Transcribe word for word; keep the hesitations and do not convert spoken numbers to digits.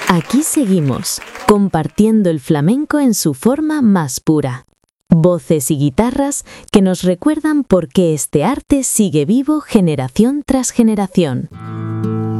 Aquí seguimos, compartiendo el flamenco en su forma más pura. Voces y guitarras que nos recuerdan por qué este arte sigue vivo generación tras generación.